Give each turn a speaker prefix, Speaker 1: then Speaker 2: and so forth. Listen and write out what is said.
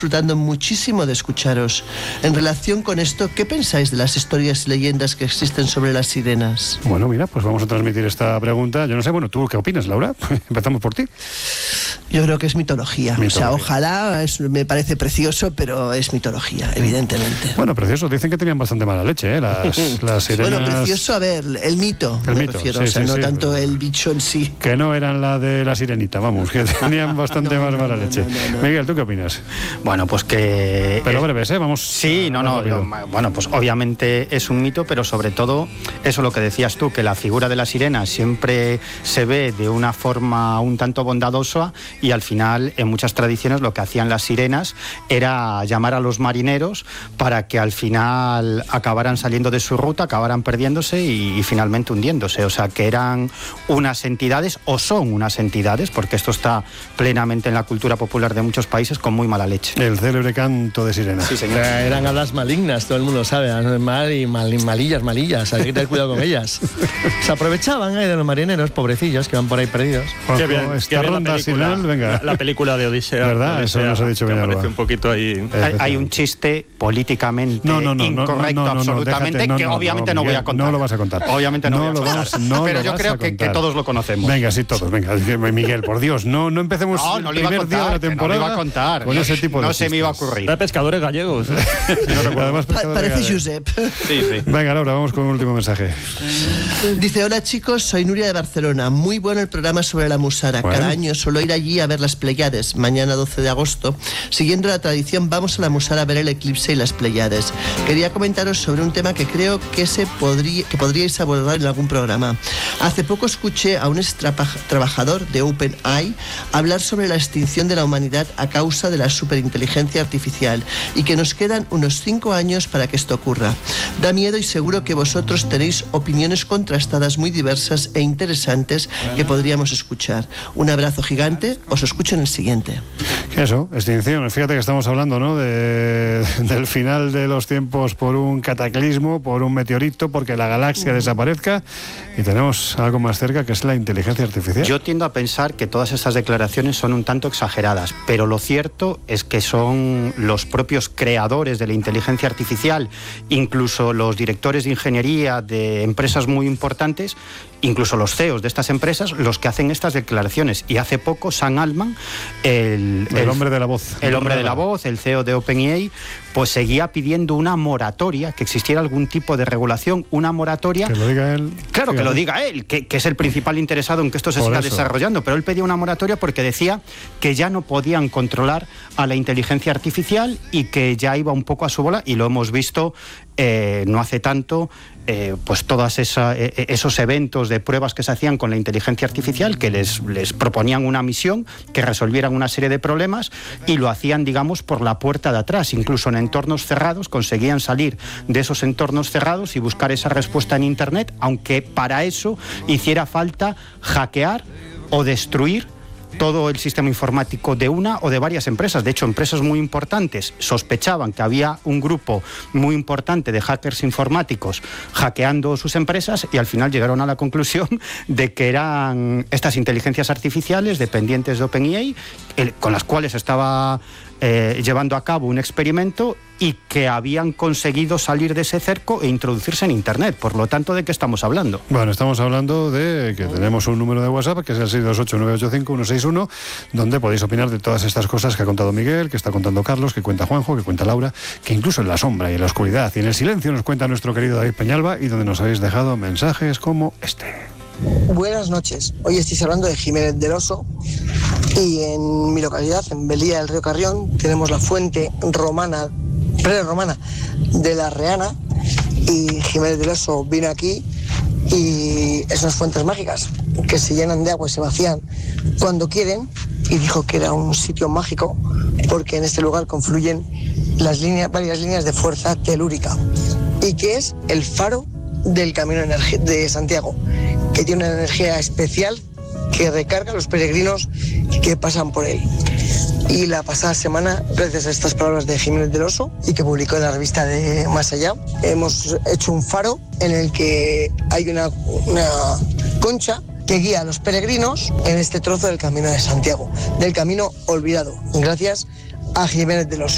Speaker 1: disfrutando muchísimo de escucharos. En relación con esto, ¿qué pensáis de las historias y leyendas que existen sobre las sirenas?
Speaker 2: Bueno, mira, pues vamos a transmitir esta pregunta. Yo no sé, bueno, ¿tú qué opinas, Laura? Empezamos por ti.
Speaker 1: Yo creo que es mitología. O sea, ojalá, me parece precioso, pero es mitología, evidentemente.
Speaker 2: Bueno, precioso. Dicen que tenían bastante mala leche, las sirenas.
Speaker 1: Bueno, precioso, a ver, el mito. Me refiero, sí, o sea, no tanto el bicho en sí.
Speaker 2: Que no eran la de la sirenita, vamos, que tenían bastante más mala leche. Miguel, ¿tú qué opinas?
Speaker 3: Bueno, pues que...
Speaker 2: Pero breves, Vamos...
Speaker 3: Sí, bueno, pues obviamente es un mito, pero sobre todo, eso lo que decías tú, que la figura de la sirena siempre se ve de una forma un tanto bondadosa y al final, en muchas tradiciones, lo que hacían las sirenas era llamar a los marineros para que al final acabaran saliendo de su ruta, acabaran perdiéndose y finalmente hundiéndose. O sea, que eran unas entidades, o son unas entidades, porque esto está plenamente en la cultura popular de muchos países, con muy mala leche.
Speaker 2: El célebre canto de sirena.
Speaker 4: Sí, señor. Eran hadas malignas, todo el mundo sabe, malillas, hay que tener cuidado con ellas. Se aprovechaban de los marineros, pobrecillos, que van por ahí perdidos.
Speaker 2: Qué bien, esta ronda final, venga.
Speaker 5: La película de Odisea.
Speaker 2: ¿Verdad? Eso nos ha dicho bien.
Speaker 5: Parece un poquito ahí.
Speaker 3: Hay un chiste políticamente incorrecto, absolutamente, que obviamente no voy a contar.
Speaker 2: No lo vas a contar.
Speaker 3: Obviamente no voy a contar. Pero yo creo que todos lo conocemos.
Speaker 2: Venga, sí, todos. Venga, Miguel, por Dios, no empecemos el primer día de la temporada.
Speaker 3: No lo iba a contar.
Speaker 2: Con ese tipo de
Speaker 3: no se me iba a ocurrir.
Speaker 5: Era pescadores gallegos.
Speaker 1: Parece Josep.
Speaker 3: Sí.
Speaker 2: Venga, Laura, vamos con un último mensaje.
Speaker 1: Dice: hola chicos, soy Nuria de Barcelona. Muy bueno el programa sobre la Musara. Cada año suelo ir allí a ver las Pleiades. Mañana 12 de agosto, siguiendo la tradición, vamos a la Musara a ver el eclipse y las Pleiades. Quería comentaros sobre un tema que creo que podríais abordar en algún programa. Hace poco escuché a un trabajador de OpenAI hablar sobre la extinción de la humanidad a causa de la superinteligencia artificial y que nos quedan unos 5 años para que esto ocurra. Da miedo y seguro que vosotros tenéis opiniones contrastadas muy diversas e interesantes que podríamos escuchar. Un abrazo gigante, os escucho en el siguiente.
Speaker 2: Eso, extinción. Fíjate que estamos hablando, ¿no?, del final de los tiempos por un cataclismo, por un meteorito, porque la galaxia desaparezca, y tenemos algo más cerca que es la inteligencia artificial.
Speaker 3: Yo tiendo a pensar que todas estas declaraciones son un tanto exageradas, pero lo cierto es que son los propios creadores de la inteligencia artificial, incluso los directores de ingeniería de empresas muy importantes, incluso los CEOs de estas empresas, los que hacen estas declaraciones. Y hace poco Sam Altman, el
Speaker 2: hombre de la voz.
Speaker 3: El hombre de la voz, el CEO de OpenAI, pues seguía pidiendo una moratoria, que existiera algún tipo de regulación, una moratoria.
Speaker 2: Que lo diga él.
Speaker 3: Claro, que lo diga él, que es el principal interesado en que esto se siga desarrollando, pero él pedía una moratoria porque decía que ya no podían controlar a la inteligencia artificial y que ya iba un poco a su bola, y lo hemos visto no hace tanto, pues todos esos eventos de pruebas que se hacían con la inteligencia artificial, que les proponían una misión, que resolvieran una serie de problemas, y lo hacían, digamos, por la puerta de atrás, incluso en entornos cerrados, conseguían salir de esos entornos cerrados y buscar esa respuesta en Internet, aunque para eso hiciera falta hackear o destruir todo el sistema informático de una o de varias empresas. De hecho, empresas muy importantes sospechaban que había un grupo muy importante de hackers informáticos hackeando sus empresas, y al final llegaron a la conclusión de que eran estas inteligencias artificiales dependientes de OpenAI, con las cuales estaba llevando a cabo un experimento, y que habían conseguido salir de ese cerco e introducirse en Internet. Por lo tanto, ¿de qué estamos hablando?
Speaker 2: Bueno, estamos hablando de que tenemos un número de WhatsApp, que es el 628-985-161, donde podéis opinar de todas estas cosas que ha contado Miguel, que está contando Carlos, que cuenta Juanjo, que cuenta Laura, que incluso en la sombra y en la oscuridad y en el silencio nos cuenta nuestro querido David Peñalba, y donde nos habéis dejado mensajes como este.
Speaker 6: Buenas noches. Hoy estáis hablando de Jiménez del Oso, y en mi localidad, en Belía del Río Carrión, tenemos la fuente prerromana de la Reana, y Jiménez del Oso vino aquí, y esas fuentes mágicas que se llenan de agua y se vacían cuando quieren, y dijo que era un sitio mágico porque en este lugar confluyen varias líneas de fuerza telúrica, y que es el faro del Camino de Santiago, que tiene una energía especial que recarga a los peregrinos que pasan por él. Y la pasada semana, gracias a estas palabras de Jiménez del Oso, y que publicó en la revista de Más Allá, hemos hecho un faro en el que hay una concha que guía a los peregrinos en este trozo del Camino de Santiago, del camino olvidado, gracias a Jiménez del Oso.